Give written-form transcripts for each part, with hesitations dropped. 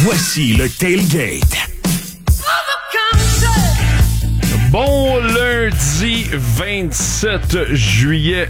Voici le Tailgate. Bon lundi 27 juillet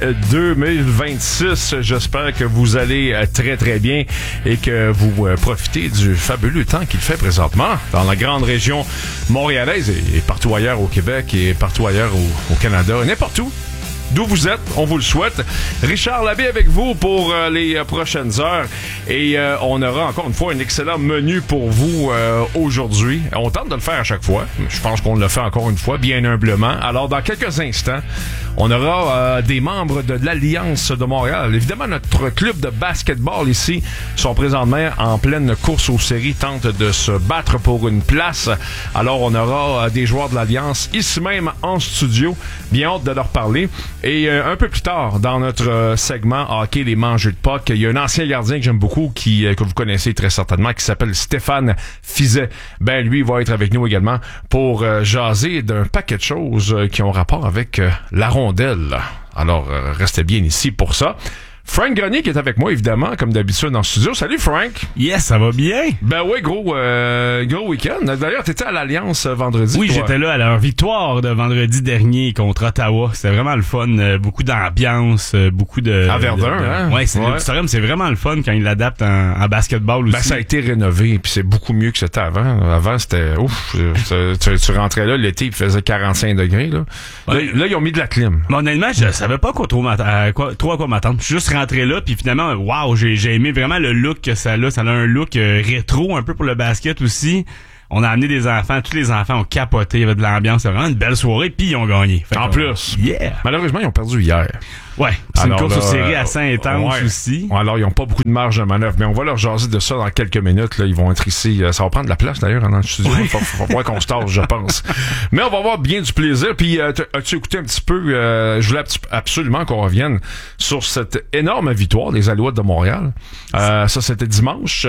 2026. J'espère que vous allez très très bien et que vous profitez du fabuleux temps qu'il fait présentement dans la grande région montréalaise et partout ailleurs au Québec et partout ailleurs au Canada, n'importe où. D'où vous êtes, on vous le souhaite. Richard Labbé avec vous pour les prochaines heures. Et on aura encore une fois un excellent menu pour vous aujourd'hui. On tente de le faire à chaque fois. Je pense qu'on le fait encore une fois, bien humblement. Alors, dans quelques instants, on aura des membres de l'Alliance de Montréal. Évidemment, notre club de basketball ici sont présentement en pleine course aux séries, tentent de se battre pour une place. Alors, on aura des joueurs de l'Alliance ici même en studio. Bien hâte de leur parler. Et un peu plus tard, dans notre segment hockey, les mangeux de puck, il y a un ancien gardien que j'aime beaucoup, que vous connaissez très certainement, qui s'appelle Stéphane Fizet. Ben, lui va être avec nous également pour jaser d'un paquet de choses qui ont rapport avec la rondelle. Alors, restez bien ici pour ça. Frank Grenier qui est avec moi, évidemment, comme d'habitude, en studio. Salut, Frank! Yes, ça va bien? Ben oui, gros week-end. D'ailleurs, t'étais à l'Alliance vendredi. Oui, toi. J'étais là à leur victoire de vendredi dernier contre Ottawa. C'était vraiment le fun. Beaucoup d'ambiance, beaucoup de... À Verdun, hein? Ouais, l'auditorium, c'est vraiment le fun quand ils l'adaptent en basketball aussi. Ben, ça a été rénové, puis c'est beaucoup mieux que c'était avant. Avant, c'était ouf. Tu rentrais là, l'été, il faisait 45 degrés. Là, ouais. Là ils ont mis de la clim. Mais honnêtement, je savais pas à quoi m'attendre. Je suis juste rentré là, puis finalement, wow, j'ai aimé vraiment le look que ça a. Ça a un look rétro un peu pour le basket aussi. On a amené des enfants, tous les enfants ont capoté, il y avait de l'ambiance, c'est vraiment une belle soirée, puis ils ont gagné. En plus. Yeah! Malheureusement, ils ont perdu hier. Ouais, c'est une course aux séries à Saint-Ange aussi. Alors, ils n'ont pas beaucoup de marge de manœuvre, mais on va leur jaser de ça dans quelques minutes. Là. Ils vont être ici. Ça va prendre de la place, d'ailleurs, dans le studio. Il faut voir qu'on se tasse, je pense. Mais on va avoir bien du plaisir. Puis, as-tu écouté un petit peu... je voulais absolument qu'on revienne sur cette énorme victoire des Alouettes de Montréal. Ça, c'était dimanche.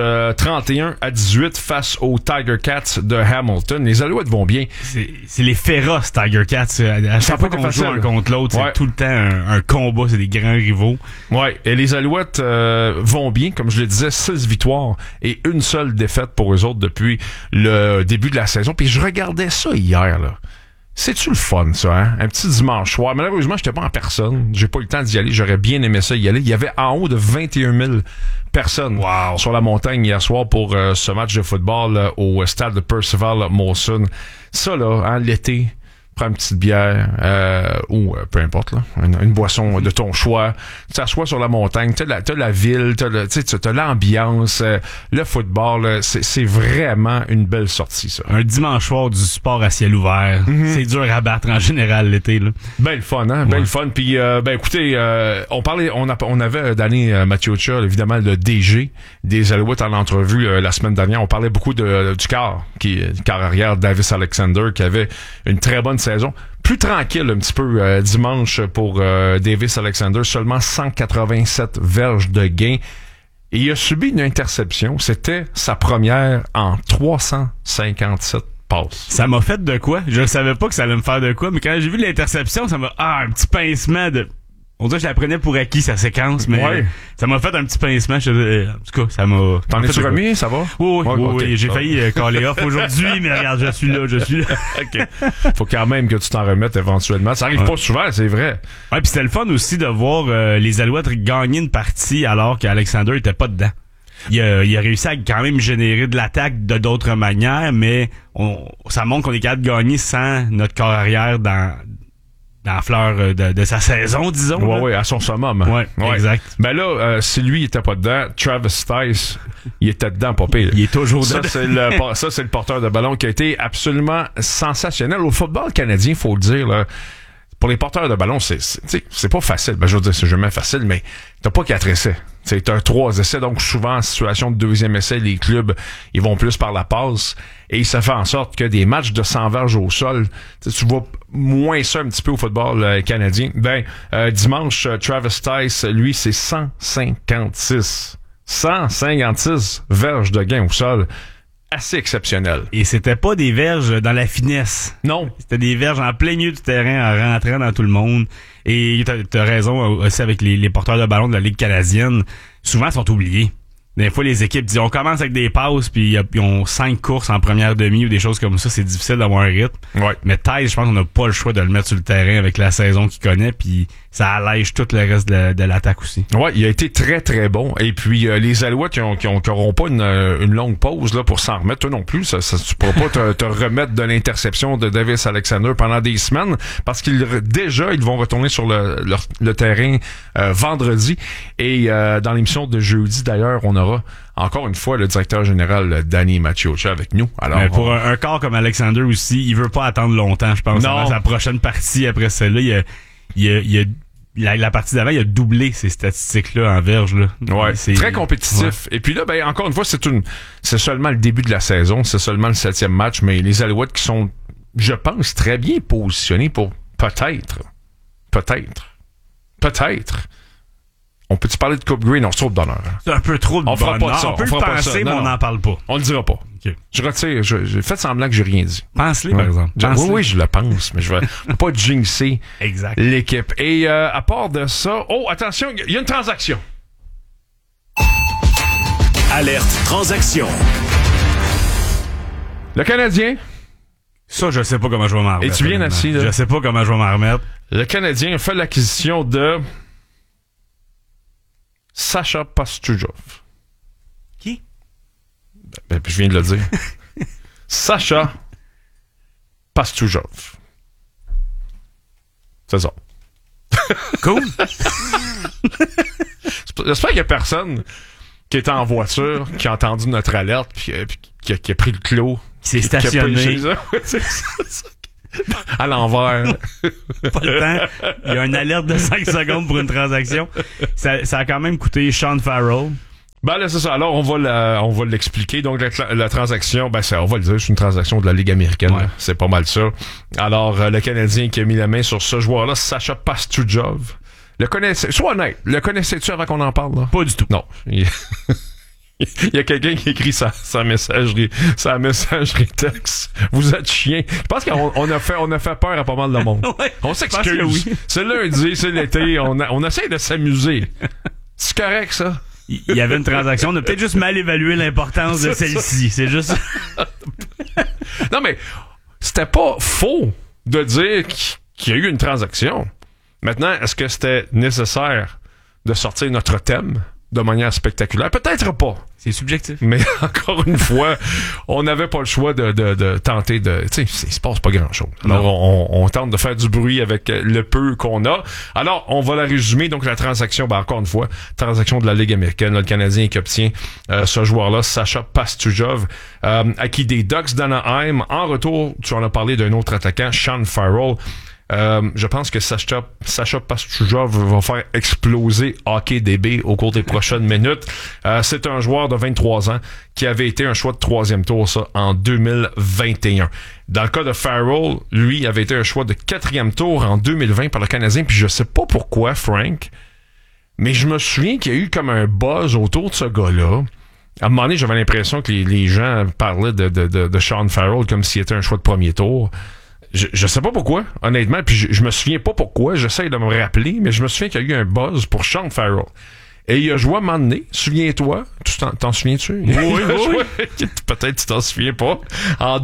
31-18 face aux Tiger Cats de Hamilton. Les Alouettes vont bien. C'est les féroces Tiger Cats. À chaque fois qu'on joue un contre l'autre, c'est tout le temps un combat. C'est des grands rivaux. Ouais, et les Alouettes vont bien, comme je le disais, 6 victoires et une seule défaite pour eux autres depuis le début de la saison. Puis je regardais ça hier, là. C'est-tu le fun, ça, hein? Un petit dimanche soir. Malheureusement, j'étais pas en personne. J'ai pas eu le temps d'y aller. J'aurais bien aimé ça y aller. Il y avait en haut de 21 000 personnes sur la montagne hier soir pour ce match de football au stade de Percival Molson. Ça, là, hein, l'été... Prends une petite bière ou peu importe là, une boisson de ton choix. Tu t'assois sur la montagne, t'as la ville, t'as l'ambiance, le football. C'est vraiment une belle sortie ça. Un dimanche soir du sport à ciel ouvert, c'est dur à battre en général l'été là. Ben le fun, hein, ben le fun. Puis ben écoutez, on avait Danny Mathieucha, évidemment le DG des Alouettes en entrevue la semaine dernière. On parlait beaucoup du quart arrière Davis Alexander qui avait une très bonne saison. Plus tranquille un petit peu dimanche pour Davis Alexander, seulement 187 verges de gain. Et il a subi une interception. C'était sa première en 357 passes. Ça m'a fait de quoi? Je savais pas que ça allait me faire de quoi, mais quand j'ai vu l'interception, ça m'a... un petit pincement de... On dirait que je la prenais pour acquis, sa séquence, mais ça m'a fait un petit pincement. En tout cas, ça m'a... T'en es-tu remis, ça va? Oui. J'ai failli caller off aujourd'hui, mais regarde, je suis là. OK. Faut quand même que tu t'en remettes éventuellement. Ça arrive pas souvent, c'est vrai. Ouais, puis c'était le fun aussi de voir les Alouettes gagner une partie alors qu'Alexander était pas dedans. Il a réussi à quand même générer de l'attaque de d'autres manières, mais ça montre qu'on est capable de gagner sans notre corps arrière dans la fleur de sa saison, disons. Oui, à son summum. Ouais, exact. Ben là, si lui, il était pas dedans, Travis Stice, il était dedans, pas pire. Il est toujours dedans. Ça, c'est le porteur de ballon qui a été absolument sensationnel. Au football canadien, faut le dire, là, pour les porteurs de ballon, c'est pas facile. Ben, je veux dire, c'est jamais facile, mais t'as pas 4 essais. T'as 3 essais, donc souvent en situation de deuxième essai, les clubs, ils vont plus par la passe et ça fait en sorte que des matchs de 100 verges au sol, tu vois moins ça un petit peu au football canadien. Ben, dimanche, Travis Stice, lui, c'est 156 verges de gain au sol. Assez exceptionnel. Et c'était pas des verges dans la finesse. Non. C'était des verges en plein milieu du terrain, en rentrant dans tout le monde. Et t'as raison aussi avec les porteurs de ballon de la Ligue canadienne. Souvent, ils sont oubliés. des fois, les équipes disent on commence avec des passes, puis ils ont 5 courses en première demi ou des choses comme ça. C'est difficile d'avoir un rythme. Ouais. Mais Tyce, je pense qu'on n'a pas le choix de le mettre sur le terrain avec la saison qu'il connaît, puis ça allège tout le reste de l'attaque aussi. Ouais, il a été très, très bon. Et puis, les Alouettes qui auront pas une longue pause là pour s'en remettre. Toi non plus, tu pourras pas te remettre de l'interception de Davis Alexander pendant des semaines parce qu'ils vont retourner sur le terrain vendredi. Et dans l'émission de jeudi, d'ailleurs, on aura encore une fois le directeur général Danny Maciocia avec nous. Alors, mais pour un corps comme Alexander aussi, il veut pas attendre longtemps, je pense. Avant sa prochaine partie, après celle-là, la partie d'avant, il a doublé ces statistiques-là en verge. Là. Ouais, c'est très compétitif. Ouais. Et puis là, encore une fois, c'est seulement le début de la saison, c'est seulement le 7e match, mais les Alouettes qui sont, je pense, très bien positionnés pour peut-être. On peut-tu parler de Coupe Grey? Non, c'est trop de bonheur. C'est un peu trop de bonheur. On fera pas de ça. On peut le penser, mais on n'en parle pas. On le dira pas. Okay. Je retire. J'ai fait semblant que j'ai rien dit. Pense-les, par exemple. Oui, je le pense, mais je vais pas jinxer l'équipe. Et à part de ça... Oh, attention, il y a une transaction. Alerte transaction. Le Canadien... Ça, je sais pas comment je vais m'en remettre. Es-tu bien assis, là? Je sais pas comment je vais m'en remettre. Le Canadien a fait l'acquisition de... Sacha Pastujov. Qui? Ben, je viens de le dire. Sacha Pastujov. C'est ça. Cool. J'espère qu'il y a personne qui était en voiture, qui a entendu notre alerte, puis qui a pris le clos. Qui s'est stationné. À l'envers. Pas le temps. Il y a une alerte de 5 secondes pour une transaction. Ça a quand même coûté Sean Farrell. Ben là, c'est ça. Alors, on va l'expliquer. Donc, la transaction, on va le dire, c'est une transaction de la Ligue américaine. Ouais. C'est pas mal ça. Alors, le Canadien qui a mis la main sur ce joueur-là, Sacha Pastujov. Sois honnête, le connaissais-tu avant qu'on en parle? Là? Pas du tout. Non. Il y a quelqu'un qui écrit sa messagerie texte. Vous êtes chiens. Je pense qu'on a fait peur à pas mal de monde. Ouais, on s'excuse. Oui. C'est lundi, c'est l'été. On essaie de s'amuser. C'est correct, ça? Il y avait une transaction. On a peut-être juste mal évalué l'importance de celle-ci. C'est juste... Non, mais c'était pas faux de dire qu'il y a eu une transaction. Maintenant, est-ce que c'était nécessaire de sortir notre thème de manière spectaculaire? Peut-être pas. C'est subjectif. Mais encore une fois, on n'avait pas le choix de tenter de... Tu sais, il se passe pas grand-chose. Alors, on tente de faire du bruit avec le peu qu'on a. Alors, on va la résumer. Donc, la transaction, encore une fois, transaction de la Ligue américaine. Là, le Canadien qui obtient ce joueur-là, Sacha Pastujov, acquis des Ducks d'Anaheim. En retour, tu en as parlé d'un autre attaquant, Sean Farrell. Je pense que Sacha Pastujov va faire exploser Hockey DB au cours des prochaines minutes. C'est un joueur de 23 ans qui avait été un choix de 3e tour, ça, en 2021. Dans le cas de Farrell, lui avait été un choix de 4e tour en 2020 par le Canadien, puis je sais pas pourquoi, Frank, mais je me souviens qu'il y a eu comme un buzz autour de ce gars-là. À un moment donné, j'avais l'impression que les gens parlaient de Sean Farrell comme s'il était un choix de 1er tour. Je sais pas pourquoi, honnêtement, puis je me souviens pas pourquoi, j'essaie de me rappeler, mais je me souviens qu'il y a eu un buzz pour Sean Farrell. Et il a joué à un moment donné, souviens-toi, t'en souviens-tu? Oui. Peut-être tu t'en souviens pas. En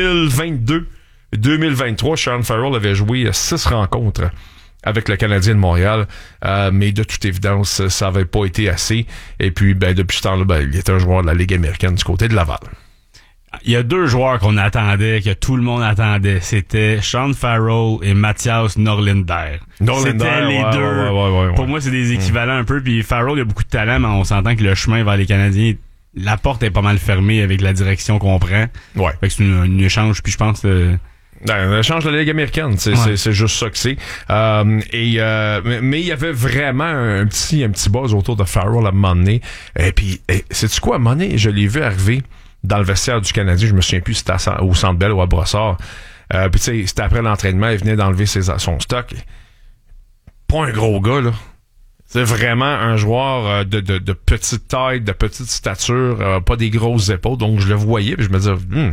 2022-2023, Sean Farrell avait joué 6 rencontres avec le Canadien de Montréal, mais de toute évidence, ça avait pas été assez. Et puis, depuis ce temps-là, il était un joueur de la Ligue américaine du côté de Laval. Il y a 2 joueurs qu'on attendait, que tout le monde attendait. C'était Sean Farrell et Mathias Norlinder. C'était les deux. Ouais. Pour moi, c'est des équivalents un peu. Puis Farrell, il a beaucoup de talent, mais on s'entend que le chemin vers les Canadiens, la porte est pas mal fermée avec la direction qu'on prend. Ouais. Fait que c'est un échange, puis je pense... Un échange de la Ligue américaine, c'est juste ça que c'est. Mais il y avait vraiment un petit buzz autour de Farrell à un moment donné. Et puis, sais-tu quoi, à un moment donné, je l'ai vu arriver dans le vestiaire du Canadien, je me souviens plus si c'était au Centre Bell ou à Brossard. Puis tu sais, c'était après l'entraînement, il venait d'enlever son stock. Pas un gros gars, là. C'est vraiment un joueur de petite taille, de petite stature, pas des grosses épaules. Donc je le voyais, puis je me disais,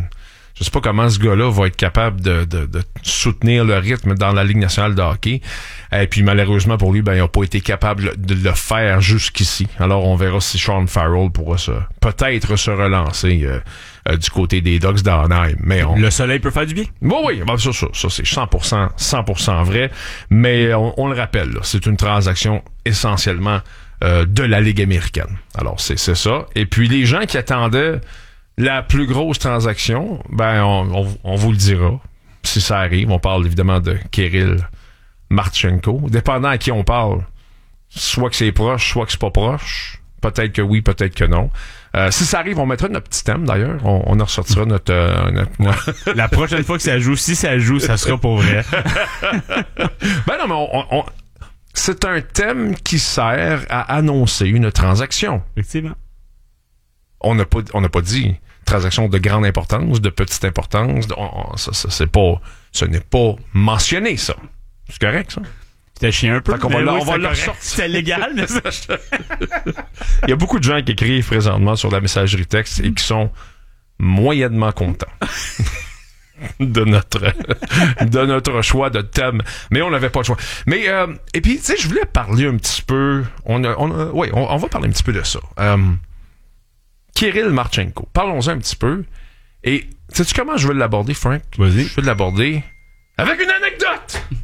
Je sais pas comment ce gars-là va être capable de soutenir le rythme dans la Ligue nationale de hockey. Et puis malheureusement pour lui, il n'a pas été capable de le faire jusqu'ici. Alors on verra si Sean Farrell pourra peut-être se relancer du côté des Ducks d'Anaheim. Mais le soleil peut faire du bien. Bon, oui, ça c'est 100% vrai. Mais on le rappelle, là, c'est une transaction essentiellement de la Ligue américaine. Alors c'est ça. Et puis les gens qui attendaient la plus grosse transaction, ben on vous le dira si ça arrive. On parle évidemment de Kirill Marchenko. Dépendant à qui on parle, soit que c'est proche, soit que c'est pas proche. Peut-être que oui, peut-être que non. Si ça arrive, on mettra notre petit thème d'ailleurs. On en ressortira notre... La prochaine fois que ça joue, si ça joue, ça sera pour vrai. Ben non, mais c'est un thème qui sert à annoncer une transaction. Effectivement. On n'a pas dit transaction de grande importance, de petite importance. Ce n'est pas mentionné, ça. C'est correct, ça? C'était chiant un peu. On va le ressortir. C'était légal, mais ça... Il y a beaucoup de gens qui écrivent présentement sur la messagerie texte et qui sont moyennement contents de notre choix de thème. Mais on n'avait pas le choix. Mais, et puis, tu sais, je voulais parler un petit peu, on va parler un petit peu de ça. Kirill Marchenko. Parlons-en un petit peu. Et, sais-tu comment je veux l'aborder, Frank? Vas-y. Je veux l'aborder avec une anecdote!